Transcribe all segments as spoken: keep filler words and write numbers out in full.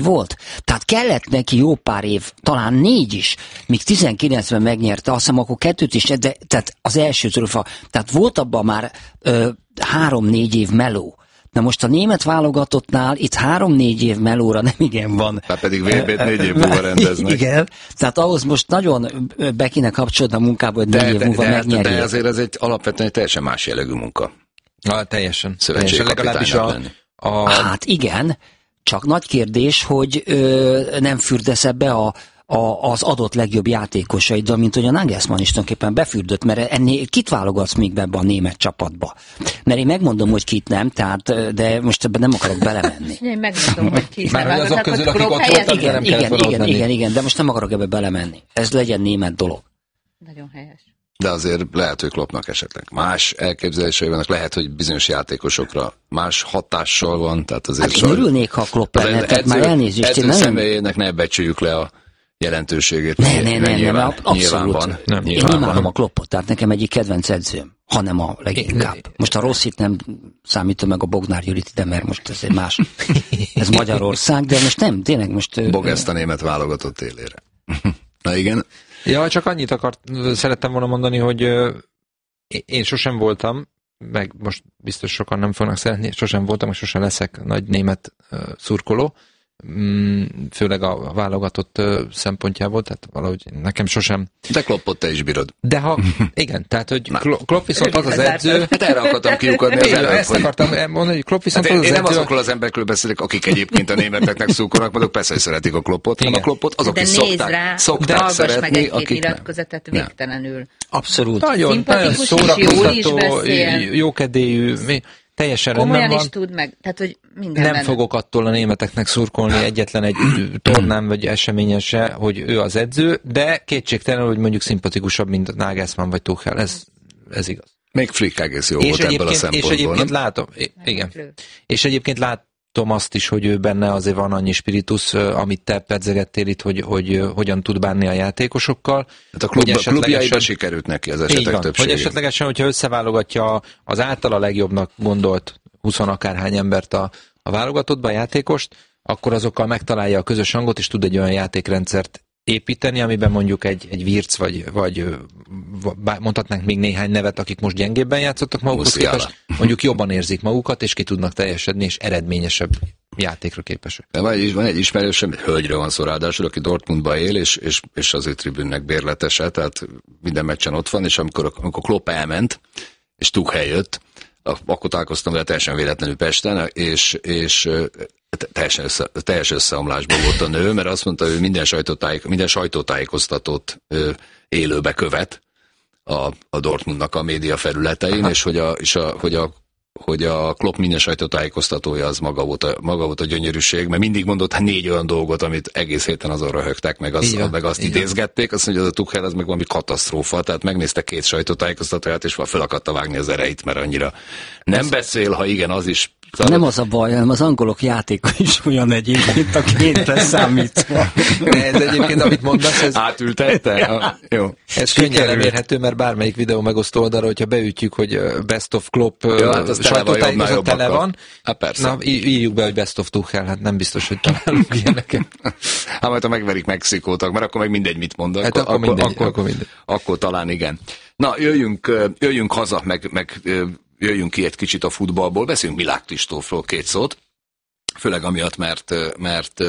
volt. Tehát kellett neki jó pár év, talán négy is, míg tizenkilencben megnyerte, azt hiszem akkor kettőt is, de tehát az első trófa. Tehát volt abban már ö, három-négy év meló. Na most a német válogatottnál itt három-négy év melóra nem igen van. Hát pedig vé bét négy év múlva rendeznek. Igen, tehát ahhoz most nagyon be kéne kapcsolódni a munkába, hogy négy év múlva megnyerje. De azért ez egy alapvetően egy teljesen más jellegű munka. Na, teljesen. teljesen legalábbis a, a... Hát igen, csak nagy kérdés, hogy ö, nem fürdesz ebbe a A, az adott legjobb játékosaiddal, mint hogy a Nagelsmann is tulajdonképpen befürdött, mert ennél kit válogatsz még be ebbe a német csapatba? Mert én megmondom, hogy kit nem, tehát, de most ebben nem akarok belemenni. Én megmondom, hogy kit nem. Már azok közül, akik ott voltak, igen, igen, igen, igen, igen, de most nem akarok ebbe belemenni. Ez legyen német dolog. Nagyon helyes. De azért lehet, hogy Kloppnak esetleg más elképzelései vannak, lehet, hogy bizonyos játékosokra más hatással van, tehát azért... Hát én örülnék, ha Klopp lenne, tehát már elnézést. Edző nagyon... személyének ne becsüljük le a jelentőségét. Ne, ne, ne, nyilván, nem, abszolút. Van, nem. Én imádom a Kloppot, tehát nekem egyik kedvenc edzőm, hanem a leginkább. Most a Rosszit nem számítom meg a Bognár Gyurit ide, mert most ez egy más, ez Magyarország, de most nem, tényleg most... Bog ezt a német válogatott élére. Na igen. Ja, csak annyit akart, szerettem volna mondani, hogy én sosem voltam, meg most biztos sokan nem fognak szeretni, sosem voltam, és sosem leszek nagy német szurkoló, főleg a válogatott szempontjából, tehát valahogy nekem sosem... De Kloppot te is bírod. De ha, igen, tehát, hogy Klopp viszont az az edző... Hát erre akartam kiukadni az előbb, ezt hogy... akartam mondani, hogy Klopp viszont hát az én az nem edző... azokról az emberekről beszélek, akik egyébként a németeknek szurkolnak, mondok, persze, hogy szeretik a Kloppot, hanem a Kloppot azok is szokták, szokták szeretni, akik meg nyilatkozatot végtelenül. Abszolút. Nagyon, nagyon szórakoztató, jókedélyű, teljesen rendben van. Komolyan is tud meg, tehát, hogy minden Nem benne. fogok attól a németeknek szurkolni egyetlen egy tornán vagy eseményen se, hogy ő az edző, de kétségtelenül, hogy mondjuk szimpatikusabb, mint Nagelsmann vagy Tuchel. Ez, ez igaz. Még Flick egész jó és volt ebből a szempontból. És egyébként látom, igen. És egyébként látom azt is, hogy ő benne azért van annyi spiritus, amit te pedzegettél itt, hogy, hogy hogyan tud bánni a játékosokkal. Hát a klubba, klubjaiba sikerült neki az esetek van, többsége. Hogy esetlegesen, hogyha összeválogatja az általa legjobbnak gondolt húsz akárhány embert a, a válogatottba, a játékost, akkor azokkal megtalálja a közös hangot, és tud egy olyan játékrendszert építeni, amiben mondjuk egy, egy Wirtz, vagy, vagy mondhatnánk még néhány nevet, akik most gyengébben játszottak magukhoz képest, mondjuk jobban érzik magukat, és ki tudnak teljesedni, és eredményesebb játékra képesek. De van egy, van egy ismerősöm, hölgyről van szó ráadásul, aki Dortmundba él, és, és, és az ő tribünnek bérletese, tehát minden meccsen ott van, és amikor, amikor Klopp elment, és Tuchel jött, akkor találkoztam vele teljesen véletlenül Pesten, és, és teljesen, össze, teljes összeomlásban volt a nő, mert azt mondta, hogy minden, sajtótájék, minden sajtótájékoztatót élőbe követ a, a Dortmundnak a média felületein, és hogy a, és a, hogy a hogy a Klopp minden sajtótájékoztatója az maga volt, a, maga volt a gyönyörűség, mert mindig mondott hát négy olyan dolgot, amit egész héten azon röhögtek, meg, az, igen, meg azt igen. idézgették, azt mondja, hogy a Tuchel az meg valami katasztrófa, tehát megnézte két sajtótájékoztatóját, és fel akarta vágni az ereit, mert annyira nem ez beszél, ha igen, az is. Szóval nem az a baj, hanem az angolok játéka is olyan egyébként, a kéntre számítva. Ez egyébként, amit mondasz, ez... Átültette? Ja. Jó. Ez könnyen elérhető, mert bármelyik videó megosztó oldalra, hogyha beütjük, hogy Best of Klopp ja, hát sajtótájékozat tele van, hát persze. Na, írjuk be, hogy Best of Tuchel, hát nem biztos, hogy találunk ilyeneket. Hát majd, ha megverik Mexikótak, mert akkor meg mindegy, mit mond. Hát akkor, akkor, mindegy, akkor, akkor, mindegy. akkor talán igen. Na, jöjjünk, jöjjünk haza, meg, meg jöjjünk ki egy kicsit a futballból, beszéljünk Milák Kristófról két szót, főleg amiatt, mert, mert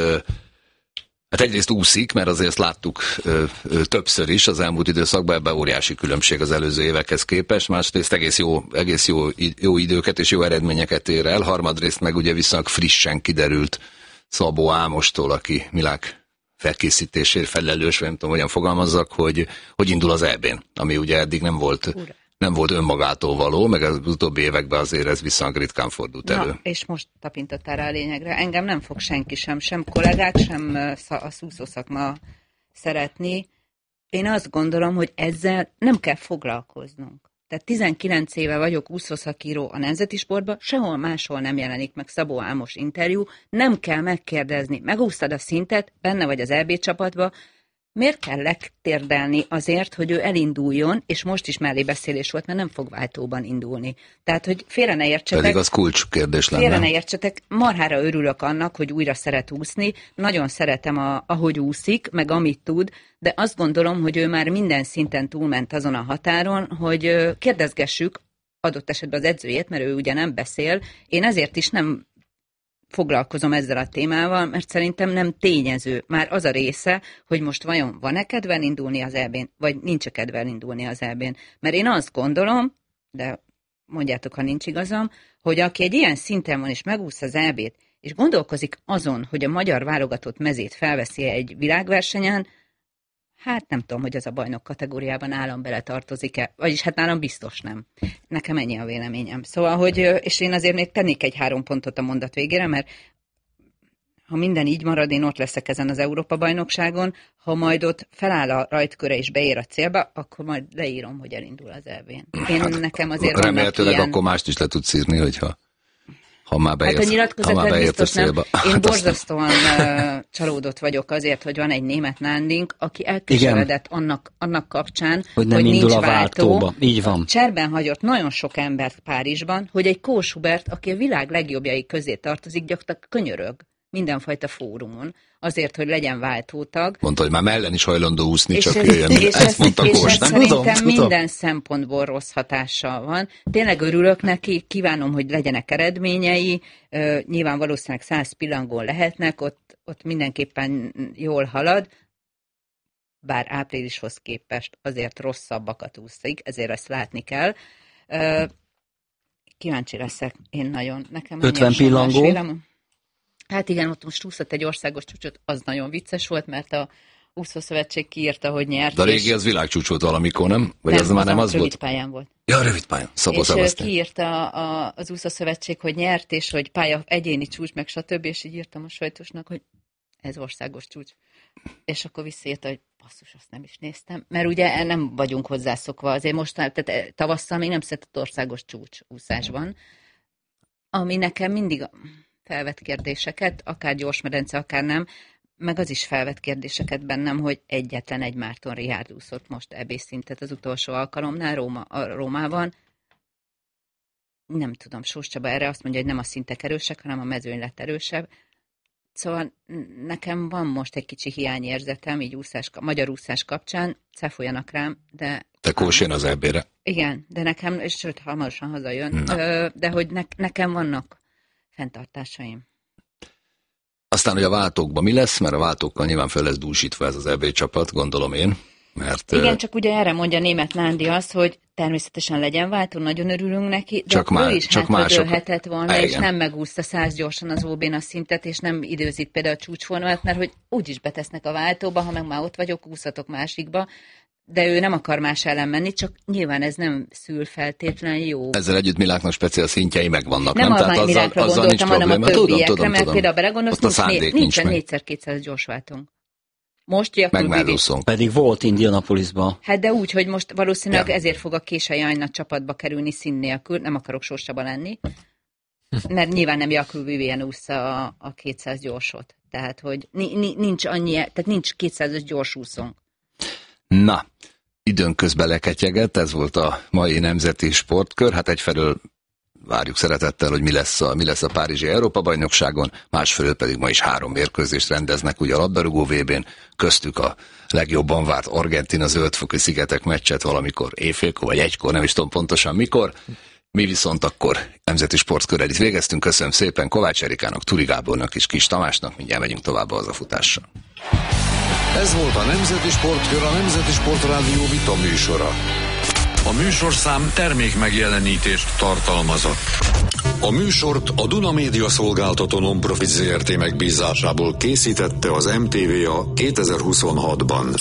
hát egyrészt úszik, mert azért ezt láttuk ö, ö, többször is az elmúlt időszakban, ebben óriási különbség az előző évekhez képest, másrészt egész jó, egész jó, jó időket és jó eredményeket ér el, harmadrészt meg ugye viszonylag frissen kiderült Szabó Ámostól, aki Milák felkészítésért felelős, vagy nem tudom, hogyan fogalmazzak, hogy, hogy indul az é bén, ami ugye eddig nem volt... Ura. nem volt önmagától való, meg az utóbbi években azért ez viszonylag ritkán fordult elő. Na, és most tapintottál rá a lényegre. Engem nem fog senki sem, sem kollégák, sem a szúszószakma szeretni. Én azt gondolom, hogy ezzel nem kell foglalkoznunk. Tehát tizenkilenc éve vagyok úszószakíró a Nemzeti Sportban, sehol máshol nem jelenik meg Szabó Ámos interjú, nem kell megkérdezni. Megúsztad a szintet, benne vagy az é bé csapatba, miért kell legtérdelni azért, hogy ő elinduljon, és most is mellébeszélés volt, mert nem fog váltóban indulni. Tehát, hogy félre ne értsetek. Pedig az kulcskérdés lenne. Félre ne értsetek, marhára örülök annak, hogy újra szeret úszni. Nagyon szeretem, a, ahogy úszik, meg amit tud, de azt gondolom, hogy ő már minden szinten túlment azon a határon, hogy kérdezgessük adott esetben az edzőjét, mert ő ugye nem beszél. Én ezért is nem foglalkozom ezzel a témával, mert szerintem nem tényező. Már az a része, hogy most vajon van-e kedvel indulni az é bén, vagy nincs-e kedvel indulni az é bén. Mert én azt gondolom, de mondjátok, ha nincs igazam, hogy aki egy ilyen szinten van és megúsz az é bét, és gondolkozik azon, hogy a magyar válogatott mezét felveszi egy világversenyen, hát nem tudom, hogy az a bajnok kategóriában nálam bele tartozik-e, vagyis hát nálam biztos nem. Nekem ennyi a véleményem. Szóval, hogy, és én azért még tennék egy három pontot a mondat végére, mert ha minden így marad, én ott leszek ezen az Európa-bajnokságon, ha majd ott feláll a rajtköre és beér a célba, akkor majd leírom, hogy elindul az é bén. Én hát, nekem azért remélhetőleg ilyen... akkor mást is le tudsz írni, hogyha ha már beért, hát a nyilatkozatát biztos nem. Én hát borzasztóan uh, csalódott vagyok azért, hogy van egy német nándink, aki elkeseredett annak, annak kapcsán, hogy, nem hogy indul nincs a váltóba. váltó. Így van. Cserben hagyott nagyon sok embert Párizsban, hogy egy Kós Hubert, aki a világ legjobbjai közé tartozik, gyakorlatilag könyörög mindenfajta fórumon, azért, hogy legyen váltótag. Mondta, hogy már mellen is hajlandó úszni, és csak ez, jöjjön. És ezt mondta és Kós, ez nem? szerintem Tudom, minden tudom. szempontból rossz hatással van. Tényleg örülök neki, kívánom, hogy legyenek eredményei. Uh, nyilván valószínűleg száz pillangón lehetnek, ott, ott mindenképpen jól halad, bár áprilishoz képest azért rosszabbakat úszik, ezért ezt látni kell. Uh, kíváncsi leszek én nagyon. Nekem ötven pillangó. Hát igen, ott most úszott egy országos csúcsot, az nagyon vicces volt, mert a úszószövetség kiírta, hogy nyert. De a régi az világcsúcs volt valamikor, nem? Vagy nem, az már nem az rövid volt? pályán volt. Ja, rövid pályán. Szabó és Szevasztián. kiírta a, az úszószövetség, hogy nyert, és hogy pálya egyéni csúcs, meg stb. És így írtam a sajtósnak, hogy ez országos csúcs. És akkor visszaírta, hogy basszus, azt nem is néztem, mert ugye nem vagyunk hozzászokva. Azért most, tehát tavasszal még nem szedett országos csúcs úszásban, ami nekem mindig felvet kérdéseket, akár gyorsmedence, akár nem, meg az is felvet kérdéseket bennem, hogy egyetlen egy Márton Richárd úszott most é bé szintet az utolsó alkalomnál Róma, a Rómában. Nem tudom, Sós Csaba erre azt mondja, hogy nem a szintek erősek, hanem a mezőny lett erősebb. Szóval nekem van most egy kicsi hiányérzetem, így úszás, magyar úszás kapcsán, cáfoljanak rám, de... Te Kós jön az é bére. Igen, de nekem, és sőt, hamarosan hazajön, Na. de hogy ne, nekem vannak fenntartásaim. Aztán, hogy a váltókban mi lesz, mert a váltókkal nyilván fel lesz dúsítva ez az é bé csapat, gondolom én. Mert, igen, csak ugye erre mondja német Nándi azt, hogy természetesen legyen váltó, nagyon örülünk neki, de csak ő már, is csak mások. hátradőlhetett volna, igen. És nem megúszta száz gyorsan az ó bén a szintet, és nem időzít például a csúcsformát, mert hogy úgyis betesznek a váltóba, ha meg már ott vagyok, úszatok másikba, de ő nem akar más ellen menni, csak nyilván ez nem szül feltétlen jó. Ezzel együtt Miláknak speciál szintjei megvannak, nem? Nem, Nem tehát a azzal, Milákra azzal nincs gondoltam, hanem probléma. a többiekre, Tudom, tudom, mert tudom. például belegondolsz, Ott a szándék nincs, nincs nincsen meg. négyszer-kétszáz gyorsváltónk. Most Jakub Meg Vivi. mellúszunk. Pedig volt Indianapolisban. Hát de úgy, hogy most valószínűleg Ja. ezért fog a Kései Ajna csapatba kerülni szín nélkül, nem akarok Sós Csaba lenni, mert nyilván nem Jakub Vivien ússza a, a kétszáz gyorsot. Tehát, hogy nincs annyi, tehát nincs kétszázas gyorsúszónk. Na, időn közben leketyegett, ez volt a mai nemzeti sportkör. Hát egyfelől várjuk szeretettel, hogy mi lesz a, mi lesz a Párizsi Európa-bajnokságon, másfelől pedig ma is három mérkőzést rendeznek ugye a labdarúgó vé bén, köztük a legjobban várt Argentina zöldfoki szigetek meccset valamikor éjfélkor, vagy egykor, nem is tudom pontosan mikor. Mi viszont akkor nemzeti sportkörrel itt végeztünk. Köszönöm szépen Kovács Erikának, Turi Gábornak és Kis Tamásnak, mindjárt megyünk tovább a hazafutással. Ez volt a Nemzeti Sportkör, a Nemzeti Sportrádió vita műsora. A műsorszám termék megjelenítést tartalmazott. A műsort a Duna Média Szolgáltató Non-Profit zé er té megbízásából készítette az em té vé a kétezer-huszonhatban.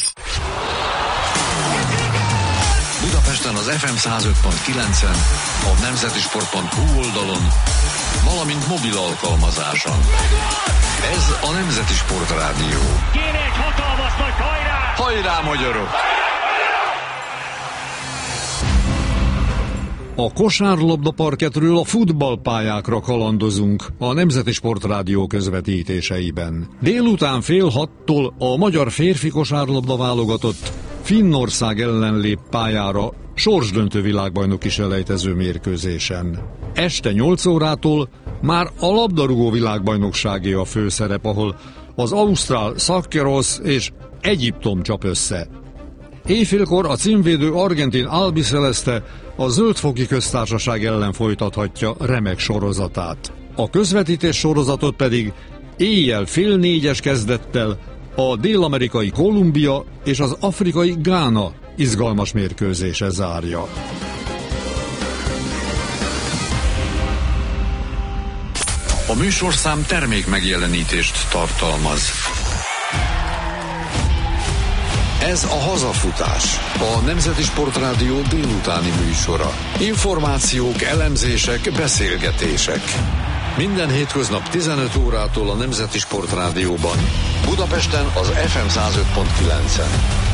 Budapesten az ef em száz öt pont kilencen, a nemzetisport pont hu oldalon, valamint mobil alkalmazáson. Ez a Nemzeti Sportrádió. Kéne egy hatalmas nagy hajrá! Hajrá, magyarok! A kosárlabda parkettről a futballpályákra kalandozunk a Nemzeti Sportrádió közvetítéseiben. Délután fél hattól a magyar férfi kosárlabda válogatott Finnország ellen lép pályára sorsdöntő világbajnoki selejtező mérkőzésen. Este nyolc órától már a labdarúgó világbajnokságé a főszerep, ahol az ausztrál Socceros és Egyiptom csap össze. Éjfélkor a címvédő argentin Albiceleste a Zöldfoki Köztársaság ellen folytathatja remek sorozatát. A közvetítés sorozatot pedig éjjel fél négyes kezdettel a dél-amerikai Kolumbia és az afrikai Gána izgalmas mérkőzése zárja. A műsorszám termék megjelenítést tartalmaz. Ez a Hazafutás, a Nemzeti Sportrádió délutáni műsora. Információk, elemzések, beszélgetések. Minden hétköznap tizenöt órától a Nemzeti Sportrádióban. Budapesten az ef em száz öt pont kilencen.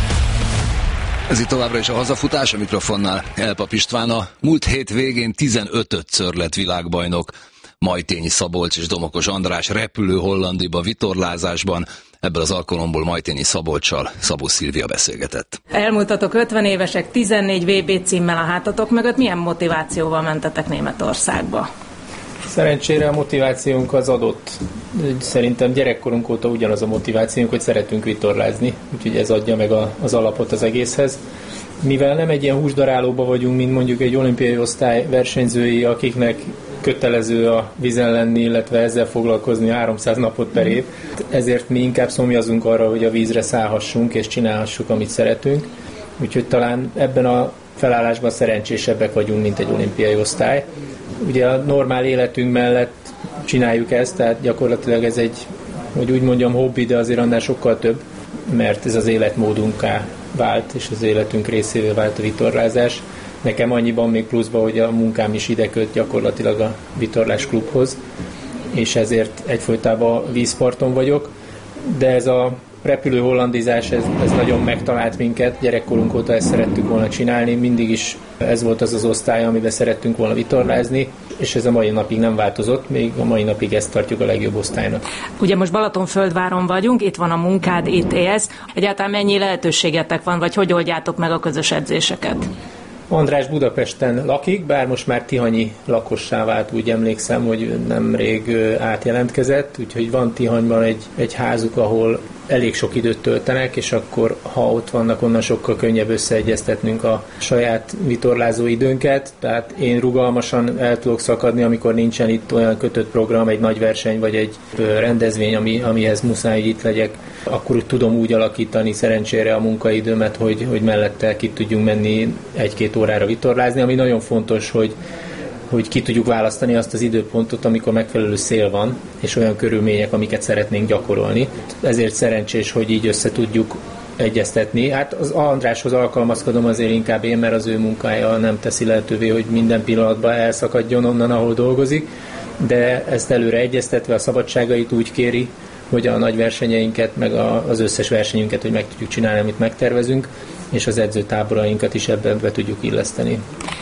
Ez itt továbbra is a Hazafutás, a mikrofonnál Elpap István. A múlt hét végén tizenötödször lett világbajnok Majtényi Szabolcs és Domokos András repülő Hollandiba vitorlázásban. Ebből az alkalomból Majtényi Szabolccsal Szabó Szilvia beszélgetett. Elmúltatok ötven évesek, tizennégy vé bé címmel a hátatok mögött. Milyen motivációval mentetek Németországba? Szerencsére a motivációnk az adott. Szerintem gyerekkorunk óta ugyanaz a motivációnk, hogy szeretünk vitorlázni, úgyhogy ez adja meg a, az alapot az egészhez. Mivel nem egy ilyen húsdarálóba vagyunk, mint mondjuk egy olimpiai osztály versenyzői, akiknek kötelező a vízen lenni, illetve ezzel foglalkozni háromszáz napot per év, ezért mi inkább szomjazunk arra, hogy a vízre szállhassunk és csinálhassuk, amit szeretünk. Úgyhogy talán ebben a felállásban szerencsésebbek vagyunk, mint egy olimpiai osztály. Ugye a normál életünk mellett csináljuk ezt, tehát gyakorlatilag ez egy, hogy úgy mondjam, hobbi, de azért annál sokkal több, mert ez az életmódunká vált, és az életünk részévé vált a vitorlázás. Nekem annyiban még pluszban, hogy a munkám is ide köt gyakorlatilag a vitorlás klubhoz, és ezért egyfolytában vízparton vagyok, de ez a repülő hollandizás, ez, ez nagyon megtalált minket, gyerekkorunk óta ezt szerettük volna csinálni, mindig is ez volt az az osztály, amiben szerettünk volna vitorlázni, és ez a mai napig nem változott, még a mai napig ezt tartjuk a legjobb osztálynak. Ugye most Balatonföldváron vagyunk, itt van a munkád, itt élsz. Egyáltalán mennyi lehetőségetek van, vagy hogy oldjátok meg a közös edzéseket? András Budapesten lakik, bár most már tihanyi lakossá vált, úgy emlékszem, hogy nemrég átjelentkezett, úgyhogy van Tihanyban egy, egy házuk, ahol elég sok időt töltenek, és akkor, ha ott vannak, onnan sokkal könnyebb összeegyeztetnünk a saját vitorlázó időnket, tehát én rugalmasan el tudok szakadni, amikor nincsen itt olyan kötött program, egy nagy verseny, vagy egy rendezvény, ami, amihez muszáj, hogy itt legyek, akkor úgy tudom úgy alakítani szerencsére a munkaidőmet, hogy, hogy mellette ki tudjunk menni egy-két órára vitorlázni, ami nagyon fontos, hogy hogy ki tudjuk választani azt az időpontot, amikor megfelelő szél van, és olyan körülmények, amiket szeretnénk gyakorolni. Ezért szerencsés, hogy így össze tudjuk egyeztetni. Hát az Andráshoz alkalmazkodom azért inkább én, mert az ő munkája nem teszi lehetővé, hogy minden pillanatban elszakadjon onnan, ahol dolgozik, de ezt előre egyeztetve a szabadságait úgy kéri, hogy a nagy versenyeinket, meg az összes versenyünket, hogy meg tudjuk csinálni, amit megtervezünk, és az edzőtáborainkat is ebben be tudjuk illeszteni.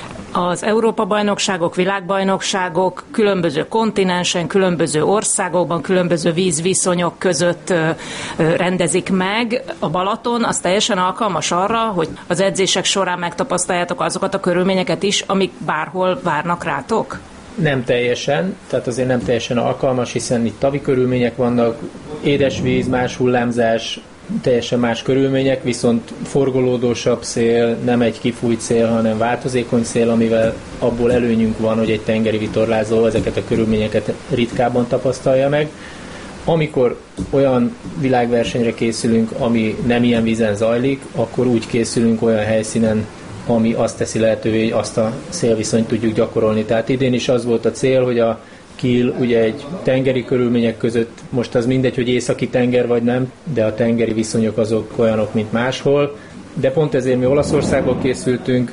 Az Európa-bajnokságok, világbajnokságok különböző kontinensen, különböző országokban, különböző vízviszonyok között rendezik meg. A Balaton az teljesen alkalmas arra, hogy az edzések során megtapasztaljátok azokat a körülményeket is, amik bárhol várnak rátok? Nem teljesen, tehát azért nem teljesen alkalmas, hiszen itt tavi körülmények vannak, édesvíz, más hullámzás, teljesen más körülmények, viszont forgolódósabb szél, nem egy kifújt szél, hanem változékony szél, amivel abból előnyünk van, hogy egy tengeri vitorlázó ezeket a körülményeket ritkábban tapasztalja meg. Amikor olyan világversenyre készülünk, ami nem ilyen vízen zajlik, akkor úgy készülünk olyan helyszínen, ami azt teszi lehetővé, hogy azt a szélviszonyt tudjuk gyakorolni. Tehát idén is az volt a cél, hogy a Kiel ugye egy tengeri körülmények között, most az mindegy, hogy északi tenger vagy nem, de a tengeri viszonyok azok olyanok, mint máshol. De pont ezért mi Olaszországból készültünk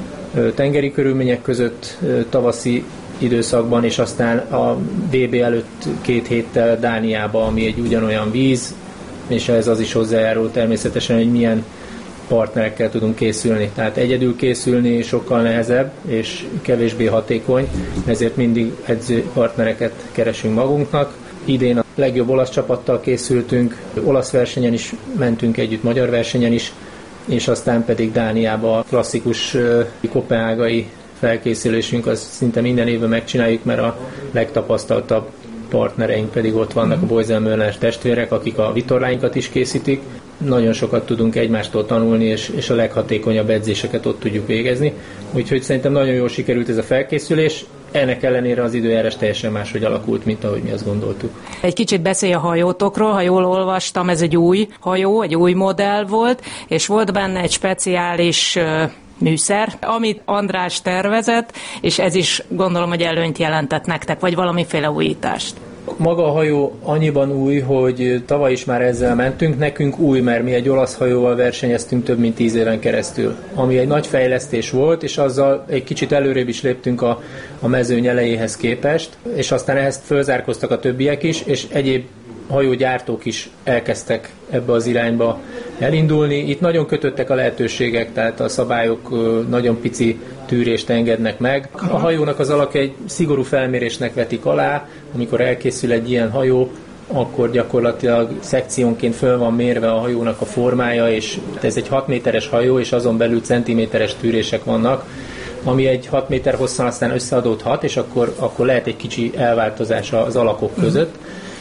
tengeri körülmények között tavaszi időszakban, és aztán a vé bé előtt két héttel Dániába, ami egy ugyanolyan víz, és ez az is hozzájárul természetesen, hogy milyen partnerekkel tudunk készülni. Tehát egyedül készülni sokkal nehezebb és kevésbé hatékony, ezért mindig edző partnereket keresünk magunknak. Idén a legjobb olasz csapattal készültünk, olasz versenyen is mentünk együtt, magyar versenyen is, és aztán pedig Dániába a klasszikus kopenhágai felkészülésünk, az szinte minden évben megcsináljuk, mert a legtapasztaltabb partnereink pedig ott vannak, a Boysen-Mölners testvérek, akik a vitorláinkat is készítik. Nagyon sokat tudunk egymástól tanulni, és, és a leghatékonyabb edzéseket ott tudjuk végezni. Úgyhogy szerintem nagyon jól sikerült ez a felkészülés. Ennek ellenére az időjárás teljesen máshogy alakult, mint ahogy mi azt gondoltuk. Egy kicsit beszélj a hajótokról, ha jól olvastam, ez egy új hajó, egy új modell volt, és volt benne egy speciális műszer, amit András tervezett, és ez is gondolom, hogy előnyt jelentett nektek, vagy valamiféle újítást. Maga a hajó annyiban új, hogy tavaly is már ezzel mentünk, nekünk új, mert mi egy olasz hajóval versenyeztünk több mint tíz éven keresztül, ami egy nagy fejlesztés volt, és azzal egy kicsit előrébb is léptünk a, a mezőny elejéhez képest, és aztán ehhez fölzárkoztak a többiek is, és egyéb hajógyártók is elkezdtek ebbe az irányba elindulni. Itt nagyon kötöttek a lehetőségek, tehát a szabályok nagyon pici tűrést engednek meg. A hajónak az alakja egy szigorú felmérésnek vetik alá, amikor elkészül egy ilyen hajó, akkor gyakorlatilag szekciónként föl van mérve a hajónak a formája, és ez egy hat méteres hajó, és azon belül centiméteres tűrések vannak, ami egy hat méter hosszan aztán összeadódhat, és akkor, akkor lehet egy kicsi elváltozás az alakok között.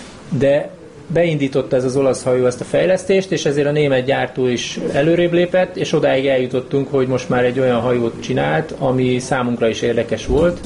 De beindította ez az olasz hajó ezt a fejlesztést, és ezért a német gyártó is előrébb lépett, és odáig eljutottunk, hogy most már egy olyan hajót csinált, ami számunkra is érdekes volt,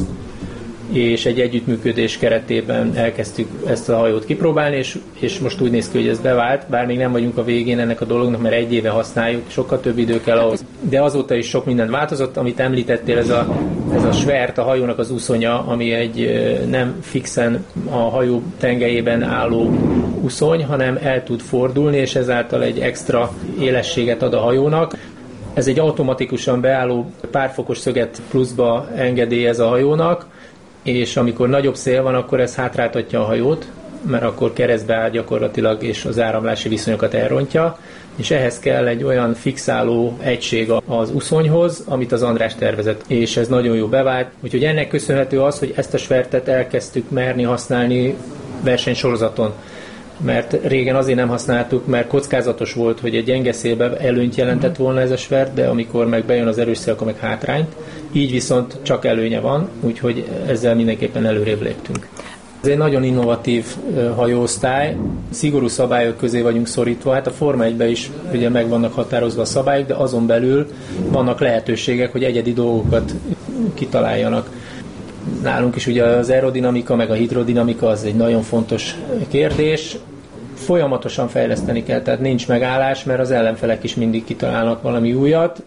és egy együttműködés keretében elkezdtük ezt a hajót kipróbálni, és, és most úgy néz ki, hogy ez bevált, bár még nem vagyunk a végén ennek a dolognak, mert egy éve használjuk, sokkal több idő kell ahhoz. De azóta is sok minden változott, amit említettél, ez a, ez a svert, a hajónak az uszonya, ami egy nem fixen a hajó tengelyében álló uszony, hanem el tud fordulni, és ezáltal egy extra élességet ad a hajónak. Ez egy automatikusan beálló párfokos szöget pluszba engedélyez a hajónak, és amikor nagyobb szél van, akkor ez hátráltatja a hajót, mert akkor keresztbe áll gyakorlatilag, és az áramlási viszonyokat elrontja, és ehhez kell egy olyan fixáló egység az uszonyhoz, amit az András tervezett, és ez nagyon jó bevált. Úgyhogy ennek köszönhető az, hogy ezt a svertet elkezdtük merni használni versenysorozaton. Mert régen azért nem használtuk, mert kockázatos volt, hogy egy gyenge szélbe előnyt jelentett volna ez a svert, de amikor meg bejön az erős szél, akkor meg hátrányt. Így viszont csak előnye van, úgyhogy ezzel mindenképpen előrébb léptünk. Ez egy nagyon innovatív hajóosztály, szigorú szabályok közé vagyunk szorítva, hát a Forma egyben is ugye meg vannak határozva a szabályok, de azon belül vannak lehetőségek, hogy egyedi dolgokat kitaláljanak. Nálunk is ugye az aerodinamika, meg a hidrodinamika az egy nagyon fontos kérdés. Folyamatosan fejleszteni kell, tehát nincs megállás, mert az ellenfelek is mindig kitalálnak valami újat.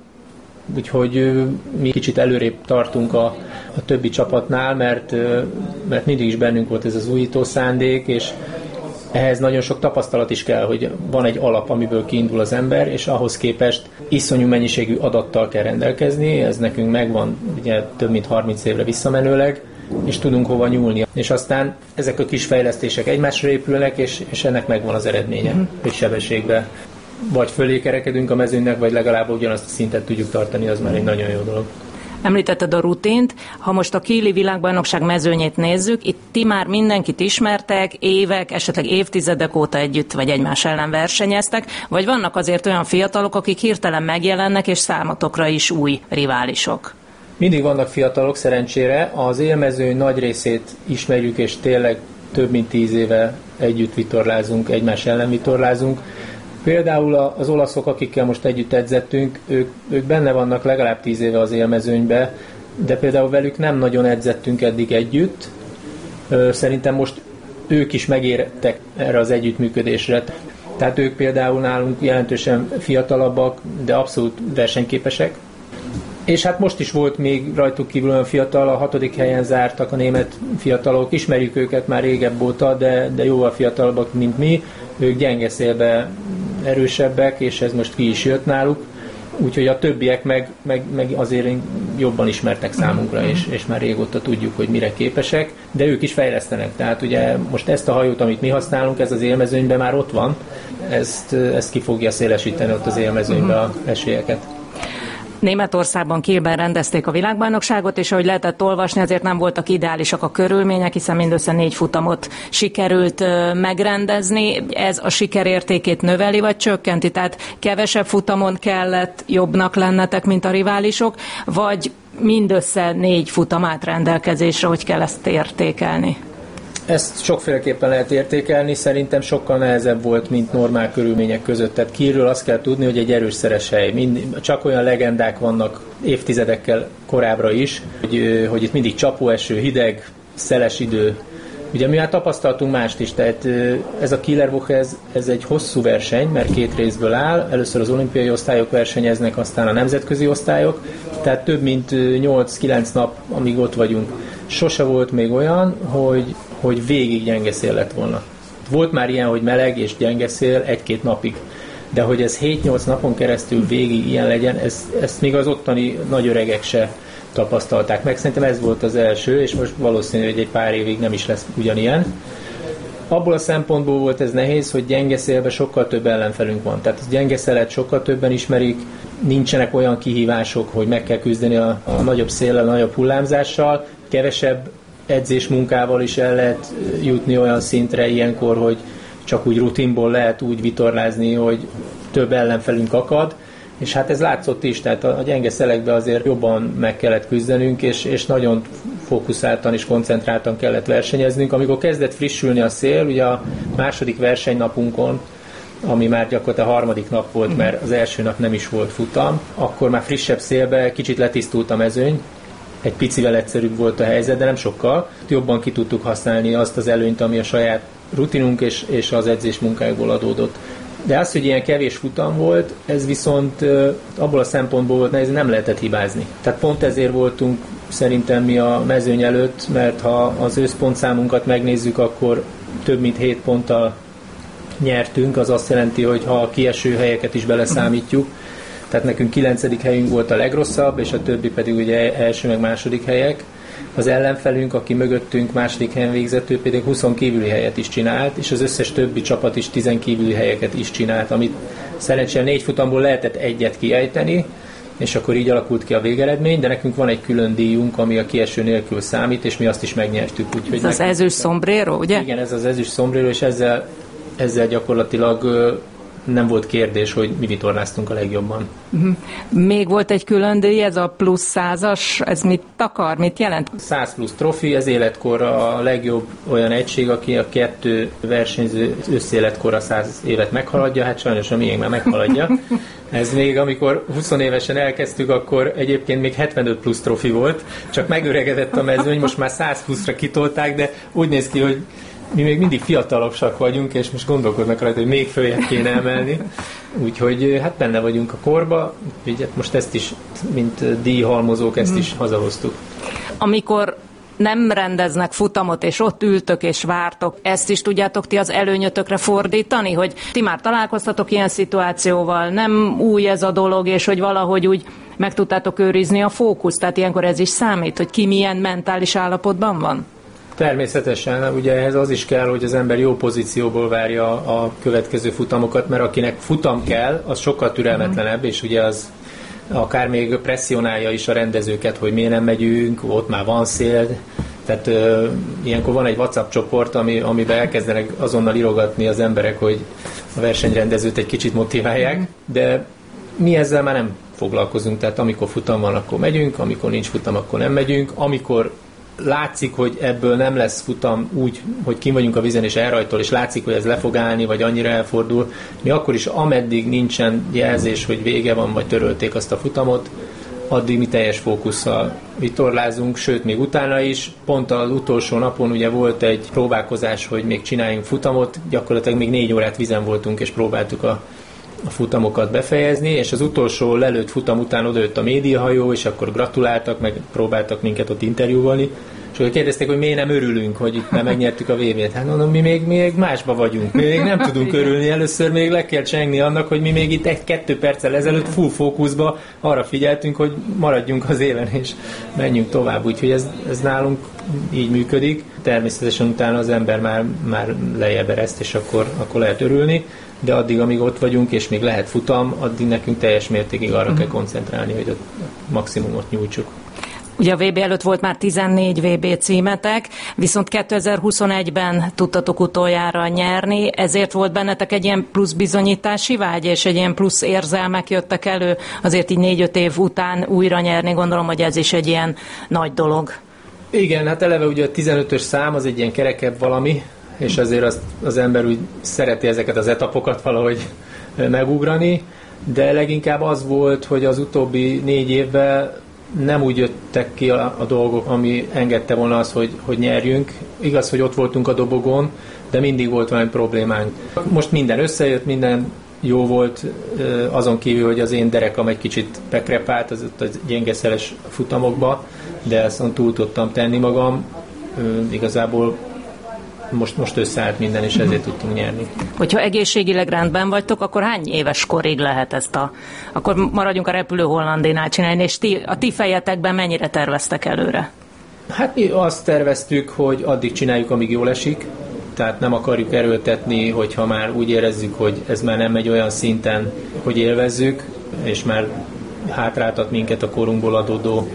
Úgyhogy mi kicsit előrébb tartunk a, a többi csapatnál, mert, mert mindig is bennünk volt ez az újító szándék, és ehhez nagyon sok tapasztalat is kell, hogy van egy alap, amiből kiindul az ember, és ahhoz képest iszonyú mennyiségű adattal kell rendelkezni, ez nekünk megvan ugye több mint harminc évre visszamenőleg, és tudunk hova nyúlni. És aztán ezek a kis fejlesztések egymásra épülnek, és, és ennek megvan az eredménye, mm. hogy sebességben vagy fölé kerekedünk a mezőnynek, vagy legalább ugyanazt a szintet tudjuk tartani, az már egy nagyon jó dolog. Említetted a rutint, ha most a Kieli világbajnokság mezőnyét nézzük, itt ti már mindenkit ismertek, évek, esetleg évtizedek óta együtt vagy egymás ellen versenyeztek, vagy vannak azért olyan fiatalok, akik hirtelen megjelennek, és számotokra is új riválisok? Mindig vannak fiatalok, szerencsére. Az élmezőny nagy részét ismerjük, és tényleg több mint tíz éve együtt vitorlázunk, egymás ellen vitorlázunk. Például az olaszok, akikkel most együtt edzettünk, ők, ők benne vannak legalább tíz éve az élmezőnybe, de például velük nem nagyon edzettünk eddig együtt. Szerintem most ők is megértek erre az együttműködésre. Tehát ők például nálunk jelentősen fiatalabbak, de abszolút versenyképesek. És hát most is volt még rajtuk kívül olyan fiatal, a hatodik helyen zártak a német fiatalok, ismerjük őket már régebb óta, de, de jóval fiatalabbak, mint mi. Ők gyenge szélbe erősebbek, és ez most ki is jött náluk. úgyhogy a többiek meg, meg, meg azért jobban ismertek számunkra, és, és már régóta tudjuk, hogy mire képesek, de ők is fejlesztenek. Tehát ugye most ezt a hajót, amit mi használunk, ez az élmezőnyben már ott van, ezt, ezt ki fogja szélesíteni ott az élmezőnyben a esélyeket. Németországban, Kielben rendezték a világbajnokságot, és ahogy lehetett olvasni, azért nem voltak ideálisak a körülmények, hiszen mindössze négy futamot sikerült megrendezni. Ez a sikerértékét növeli, vagy csökkenti? Tehát kevesebb futamon kellett jobbnak lennetek, mint a riválisok, vagy mindössze négy futam állt rendelkezésre, hogy kell ezt értékelni? Ezt sokféleképpen lehet értékelni, szerintem sokkal nehezebb volt, mint normál körülmények között. Tehát Kielről azt kell tudni, hogy egy erős szeres hely. Mind, csak olyan legendák vannak évtizedekkel korábbra is, hogy, hogy itt mindig csapóeső, hideg, szeles idő. Ugye mi már tapasztaltunk mást is, tehát ez a Kielerwoche, ez, ez egy hosszú verseny, mert két részből áll. Először az olimpiai osztályok versenyeznek, aztán a nemzetközi osztályok, tehát több mint nyolc-kilenc nap, amíg ott vagyunk. Sose volt még olyan, hogy, hogy végig gyenge szél lett volna. Volt már ilyen, hogy meleg és gyenge szél egy-két napig, de hogy ez hét-nyolc napon keresztül végig ilyen legyen, ez, ezt még az ottani nagy öregek se tapasztalták meg. Szerintem ez volt az első, és most valószínű, hogy egy pár évig nem is lesz ugyanilyen. Abból a szempontból volt ez nehéz, hogy gyenge szélben sokkal több ellenfelünk van. Tehát a gyenge szelet sokkal többen ismerik, nincsenek olyan kihívások, hogy meg kell küzdeni a, a nagyobb széllel, a nagyobb hullámzással, kevesebb edzésmunkával is el lehet jutni olyan szintre ilyenkor, hogy csak úgy rutinból lehet úgy vitorlázni, hogy több ellenfelünk akad, és hát ez látszott is, tehát a gyenge szelekben azért jobban meg kellett küzdenünk, és, és nagyon fókuszáltan és koncentráltan kellett versenyeznünk. Amikor kezdett frissülni a szél, ugye a második versenynapunkon, ami már gyakorlatilag a harmadik nap volt, mert az első nap nem is volt futam, akkor már frissebb szélbe kicsit letisztult a mezőny, egy picivel egyszerűbb volt a helyzet, de nem sokkal. Jobban ki tudtuk használni azt az előnyt, ami a saját rutinunk és, és az edzés munkájából adódott. De az, hogy ilyen kevés futam volt, ez viszont abból a szempontból volt nehéz, nem lehetett hibázni. Tehát pont ezért voltunk szerintem mi a mezőny előtt, mert ha az összpontszámunkat megnézzük, akkor több mint hét ponttal nyertünk, az azt jelenti, hogy ha a kieső helyeket is beleszámítjuk, tehát nekünk kilencedik helyünk volt a legrosszabb, és a többi pedig ugye első meg második helyek. Az ellenfelünk, aki mögöttünk második helyen végzett, ő pedig húsz kívüli helyet is csinált, és az összes többi csapat is tíz kívüli helyeket is csinált, amit szerencsére négy futamból lehetett egyet kiejteni, és akkor így alakult ki a végeredmény, de nekünk van egy külön díjunk, ami a kieső nélkül számít, és mi azt is megnyertük. Úgyhogy ez az ezüst sombrero, ugye? Igen, ez az ezüst sombrero, és ezzel, ezzel gyakorlatilag nem volt kérdés, hogy mi vitorláztunk a legjobban. Még volt egy külön díj, ez a plusz százas, ez mit akar, mit jelent? száz plusz trofi, ez életkor a legjobb olyan egység, aki a kettő versenyző összéletkor száz évet meghaladja, hát sajnos a miénk már meghaladja. Ez még amikor húsz évesen elkezdtük, akkor egyébként még hetvenöt plusz trofi volt, csak megöregedett a mezőny, most már száz pluszra kitolták, de úgy néz ki, hogy mi még mindig fiatalosak vagyunk, és most gondolkodnak rajta, hogy még följebb kéne emelni. Úgyhogy hát benne vagyunk a korba, úgyhogy most ezt is, mint díjhalmozók, ezt is hazahoztuk. Amikor nem rendeznek futamot, és ott ültök és vártok, ezt is tudjátok ti az előnyötökre fordítani, hogy ti már találkoztatok ilyen szituációval, nem új ez a dolog, és hogy valahogy úgy meg tudtátok őrizni a fókuszt, tehát ilyenkor ez is számít, hogy ki milyen mentális állapotban van? Természetesen, ugye ehhez az is kell, hogy az ember jó pozícióból várja a következő futamokat, mert akinek futam kell, az sokkal türelmetlenebb, és ugye az akár még presszionálja is a rendezőket, hogy miért nem megyünk, ott már van szél, tehát ö, ilyenkor van egy WhatsApp csoport, ami, amiben elkezdenek azonnal írogatni az emberek, hogy a versenyrendezőt egy kicsit motiválják, de mi ezzel már nem foglalkozunk, tehát amikor futam van, akkor megyünk, amikor nincs futam, akkor nem megyünk, amikor látszik, hogy ebből nem lesz futam úgy, hogy kim vagyunk a vízen és elrajtol, és látszik, hogy ez le fog állni, vagy annyira elfordul. Mi akkor is, ameddig nincsen jelzés, hogy vége van, vagy törölték azt a futamot, addig mi teljes fókusszal vitorlázunk, sőt, még utána is. Pont az utolsó napon ugye volt egy próbálkozás, hogy még csináljunk futamot, gyakorlatilag még négy órát vízen voltunk, és próbáltuk a a futamokat befejezni, és az utolsó lelőtt futam után odajött a médiahajó, és akkor gratuláltak, meg próbáltak minket ott interjúvolni, És akkor kérdezték, hogy miért nem örülünk, hogy itt már megnyertük a vé bét. Hát mondom, mi még, mi még másba vagyunk. Mi még nem tudunk örülni. Először még le kell csengni annak, hogy mi még itt egy-kettő perccel ezelőtt full fókuszba arra figyeltünk, hogy maradjunk az élen, és menjünk tovább. Úgyhogy ez, ez nálunk így működik. Természetesen utána az ember már, már lejjebb ereszt, és akkor, akkor lehet örülni. De addig, amíg ott vagyunk, és még lehet futam, addig nekünk teljes mértékig arra mm. kell koncentrálni, hogy a maximumot nyújtsuk. Ugye a vé bé előtt volt már tizennégy vé bé címetek, viszont kétezer-huszonegyben tudtatok utoljára nyerni, ezért volt bennetek egy ilyen plusz bizonyítási vágy, és egy ilyen plusz érzelmek jöttek elő, azért így négy-öt év után újra nyerni, gondolom, hogy ez is egy ilyen nagy dolog. Igen, hát eleve ugye a tizenötös szám az egy ilyen kerekebb valami, és azért az, az ember úgy szereti ezeket az etapokat valahogy megugrani, de leginkább az volt, hogy az utóbbi négy évben nem úgy jöttek ki a, a dolgok, ami engedte volna az, hogy, hogy nyerjünk. Igaz, hogy ott voltunk a dobogón, de mindig volt valami problémánk. Most minden összejött, minden jó volt, azon kívül, hogy az én derekam egy kicsit bekrepált az, az gyengeszeles futamokba, de ezt túl tudtam tenni magam. Igazából most, most összeállt minden, és ezért tudtunk nyerni. Hogyha egészségileg rendben vagytok, akkor hány éves korig lehet ezt a... Akkor maradjunk a repülő Hollandénál csinálni, és ti, a ti fejetekben mennyire terveztek előre? Hát mi azt terveztük, hogy addig csináljuk, amíg jól esik, tehát nem akarjuk erőltetni, hogyha már úgy érezzük, hogy ez már nem megy olyan szinten, hogy élvezzük, és már hátráltat minket a korunkból adódó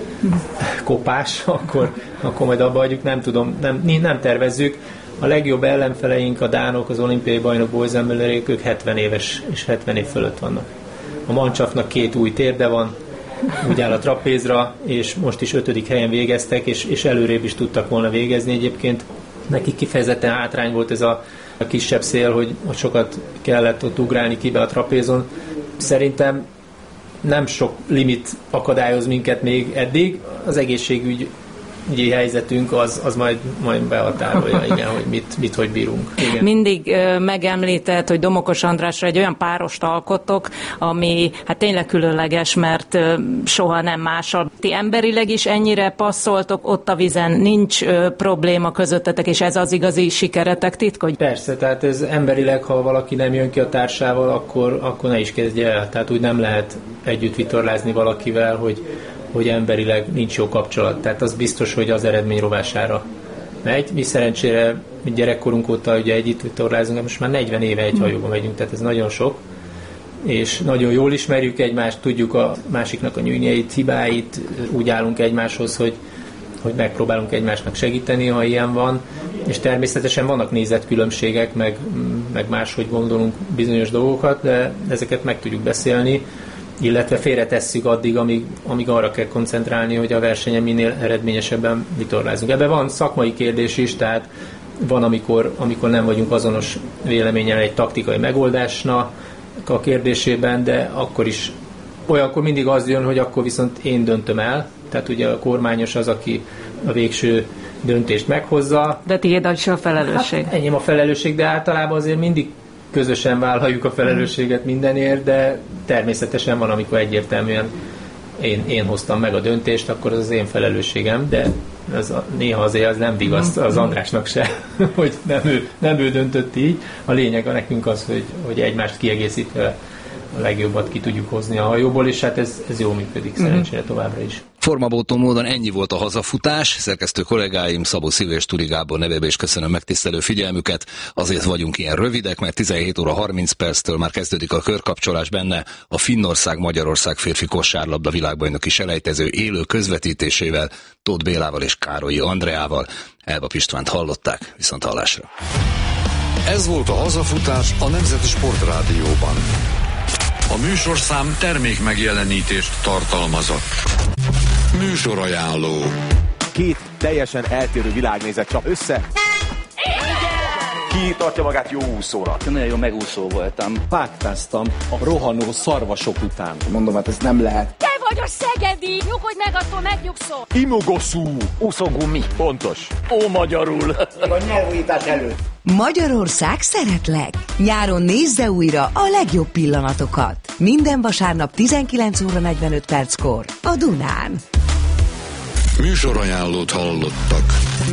kopás, akkor, akkor majd abba hagyjuk, nem tudom, nem, nem tervezzük. A legjobb ellenfeleink, a dánok, az olimpiai bajnok Boysenmüllerék, ők hetven éves és hetven év fölött vannak. A Mannschaftnak két új térde van, úgy áll a trapézra, és most is ötödik helyen végeztek, és, és előrébb is tudtak volna végezni egyébként. Nekik kifejezetten hátrány volt ez a, a kisebb szél, hogy, hogy sokat kellett ott ugrálni ki be a trapézon. Szerintem nem sok limit akadályoz minket még eddig. Az egészségügy ügyi helyzetünk az, az majd, majd behatárolja, igen, hogy mit, mit hogy bírunk. Igen. Mindig uh, megemlített, hogy Domokos Andrásra egy olyan párost alkottok, ami hát tényleg különleges, mert uh, soha nem mással. Ti emberileg is ennyire passzoltok, ott a vízen nincs uh, probléma közöttetek, és ez az igazi sikeretek titka? Persze, tehát ez emberileg, ha valaki nem jön ki a társával, akkor, akkor ne is kezdje el. Tehát úgy nem lehet együtt vitorlázni valakivel, hogy hogy emberileg nincs jó kapcsolat. Tehát az biztos, hogy az eredmény rovására megy. Mi szerencsére mi gyerekkorunk óta ugye együtt vitorlázunk, most már negyven éve egy hajóban megyünk, tehát ez nagyon sok. És nagyon jól ismerjük egymást, tudjuk a másiknak a nyűnyeit, hibáit, úgy állunk egymáshoz, hogy, hogy megpróbálunk egymásnak segíteni, ha ilyen van. És természetesen vannak nézetkülönbségek, meg, meg máshogy gondolunk bizonyos dolgokat, de ezeket meg tudjuk beszélni, illetve félretesszük addig, amíg, amíg arra kell koncentrálni, hogy a versenyen minél eredményesebben vitorlázunk. Ebben van szakmai kérdés is, tehát van, amikor, amikor nem vagyunk azonos véleményen egy taktikai megoldásnak a kérdésében, de akkor is olyankor mindig az jön, hogy akkor viszont én döntöm el, tehát ugye a kormányos az, aki a végső döntést meghozza. De tiéd is a felelősség. Hát, enyém a felelősség, de általában azért mindig közösen vállaljuk a felelősséget mindenért, de természetesen van, amikor egyértelműen én, én hoztam meg a döntést, akkor az az én felelősségem, de ez a, néha azért az nem vigaszt az Andrásnak se, hogy nem ő, nem ő döntött így. A lényeg a nekünk az, hogy, hogy egymást kiegészítve a legjobbat ki tudjuk hozni a hajóból, és hát ez, ez jól működik szerencsére továbbra is. Formabótó módon ennyi volt a hazafutás. Szerkesztő kollégáim Szabó Szilvi és Turi Gábor nevében is köszönöm megtisztelő figyelmüket. Azért vagyunk ilyen rövidek, mert tizenhét óra harminc perctől már kezdődik a körkapcsolás, benne a Finnország-Magyarország férfi kosárlabda világbajnoki selejtező élő közvetítésével, Tóth Bélával és Károlyi Andreával. Elbap Istvánt hallották, viszont hallásra. Ez volt a hazafutás a Nemzeti Sportrádióban. A műsorszám termék megjelenítést tartalmazott. Műsorajánló. Két teljesen eltérő világnézet csap össze. Ki tartja magát jó úszónak? Nagyon jó megúszó voltam. Páttáztam a rohanó szarvasok után. Mondom, hát ez nem lehet. Te vagy a szegedi! Nyugodj meg, attól megnyugszol! Imogoszú. Úszógumi. Pontos. Ó, magyarul. A nyelvújítás előtt. Magyarország szeretlek! Nyáron nézze újra a legjobb pillanatokat. Minden vasárnap tizenkilenc óra negyvenöt perckor a Dunán. Műsorajánlót hallottak.